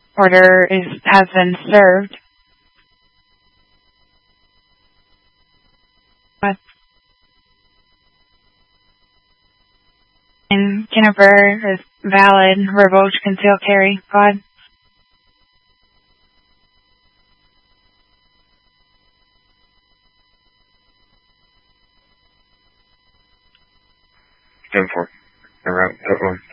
Order has been served. And Jennifer is valid. Revoke, conceal, carry. Go ahead. Ten-4. En route.